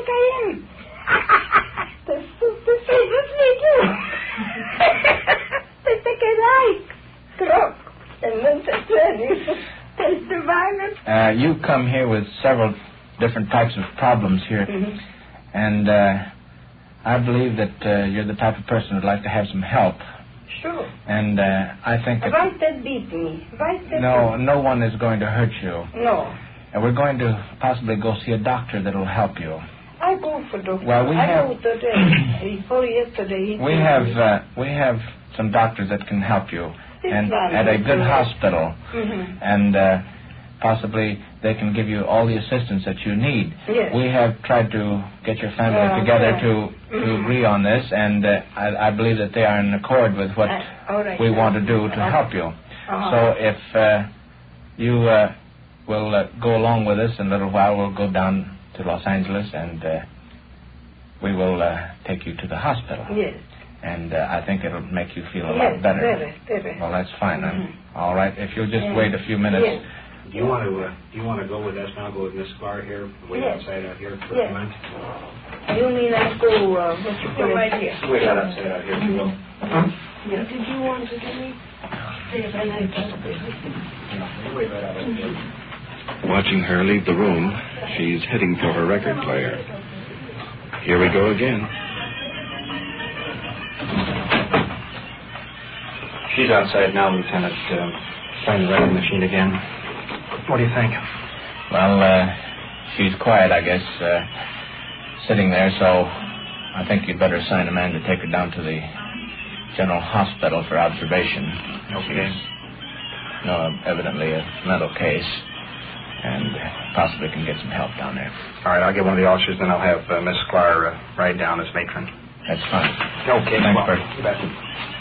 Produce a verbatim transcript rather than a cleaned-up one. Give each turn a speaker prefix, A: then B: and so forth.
A: think I am? The super famous lady. They think I like drop and mental training. Taste the violence.
B: Uh, you come here with several different types of problems here.
A: Mm-hmm.
B: And uh, I believe that uh, you're the type of person who'd like to have some help.
A: Sure.
B: And uh, I think that...
A: Why that beat me? Why that
B: No, no one is going to hurt you.
A: No.
B: And we're going to possibly go see a doctor that will help you.
A: I go for doctor.
B: Well, we
A: I
B: have...
A: go today. Before yesterday.
B: We have, uh, we have some doctors that can help you.
A: This
B: And
A: one,
B: at a good
A: yes.
B: hospital.
A: Mm-hmm.
B: And uh, possibly they can give you all the assistance that you need.
A: Yes.
B: We have tried to get your family
A: Yeah,
B: together
A: yeah.
B: to, to
A: Mm-hmm.
B: agree on this, and uh, I, I believe that they are in accord with what
A: Uh, all right.
B: we want to do to
A: Uh,
B: help you.
A: uh-huh.
B: So if uh, you uh, will uh, go along with us in a little while, we'll go down to Los Angeles and uh, we will uh, take you to the hospital.
A: Yes.
B: And uh, I think it'll make you feel a
A: Yes,
B: lot better.
A: very, very.
B: Well, that's fine. then.
A: Mhm.
B: All right. If you'll just
A: Yeah.
B: wait a few minutes.
A: Yes.
C: Do you want to? Uh, do you want to go with us now? Go with Miss Sklar here, wait
A: Yes.
C: outside out here for
A: Yes.
C: a minute.
A: You mean I go, uh, what you call right here?
C: Wait out outside out here, if you will.
A: Yeah. Did you want to give me? Yes, and I
C: No, wait right out out here.
D: Watching her leave the room, she's heading for her record player. Here we go again.
C: She's outside now, Lieutenant. Uh, playing the record machine again. What do you think?
B: Well, uh, she's quiet, I guess, uh, sitting there, so I think you'd better assign a man to take her down to the General Hospital for observation.
C: Okay.
B: She's, no, evidently a mental case, and possibly can get some help down there.
C: All right, I'll get one of the officers, then I'll have uh, Miss Sklar uh, ride down as matron.
B: That's fine.
C: Okay,
B: Thanks,
C: well,
B: Bert.
C: you bet.